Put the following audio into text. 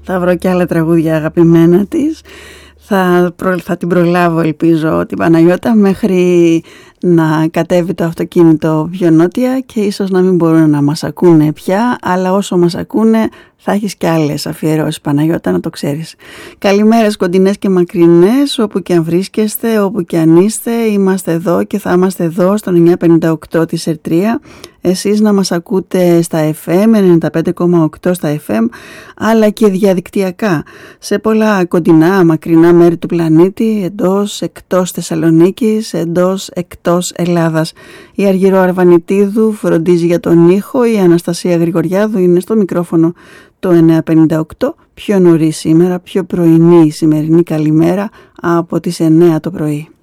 Θα βρω και άλλα τραγούδια αγαπημένα της. Θα την προλάβω, ελπίζω, την Παναγιώτα, μέχρι να κατέβει το αυτοκίνητο πιο νότια και ίσως να μην μπορούν να μας ακούνε πια, αλλά όσο μας ακούνε θα έχεις και άλλες αφιερώσεις, Παναγιώτα, να το ξέρεις. Καλημέρες κοντινές και μακρινές, όπου και αν βρίσκεστε, όπου και αν είστε, είμαστε εδώ και θα είμαστε εδώ στο 958 της Ερτρία. Εσείς να μας ακούτε στα FM, 95,8 στα FM, αλλά και διαδικτυακά σε πολλά κοντινά, μακρινά μέρη του πλανήτη, εντός, εκτός Θεσσαλονίκης, εντός, εκτός Ελλάδας. Η Αργυρό Αρβανιτίδου φροντίζει για τον ήχο, η Αναστασία Γρηγοριάδου είναι στο μικρόφωνο το 958, πιο νωρίς σήμερα, πιο πρωινή η σημερινή καλημέρα από τις 9 το πρωί.